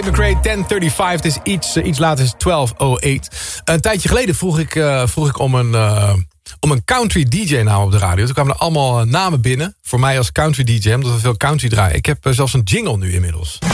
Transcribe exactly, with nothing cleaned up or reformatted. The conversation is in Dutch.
McRae, tien vijfendertig, het is iets, uh, iets later, is twaalf oh acht. Een tijdje geleden vroeg ik, uh, vroeg ik om een... Uh, om een country D J-naam op de radio. Toen kwamen er allemaal namen binnen. Voor mij als country D J, omdat we veel country draaien. Ik heb uh, zelfs een jingle nu inmiddels.